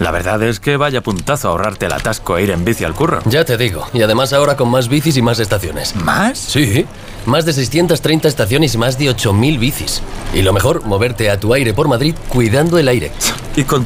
La verdad es que vaya puntazo ahorrarte el atasco e ir en bici al curro. Ya te digo, y además ahora con más bicis y más estaciones. ¿Más? Sí, más de 630 estaciones y más de 8.000 bicis. Y lo mejor, moverte a tu aire por Madrid cuidando el aire. Y con